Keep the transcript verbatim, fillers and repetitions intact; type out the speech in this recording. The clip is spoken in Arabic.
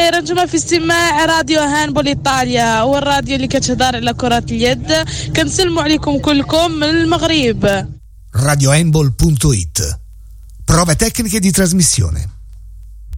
رجمة في استماع راديو هاندبول إيطاليا والراديو اللي كتهضر على كرة اليد. كنسلموا عليكم كلكم من المغرب. radio handball punto it. Prove tecniche di trasmissione.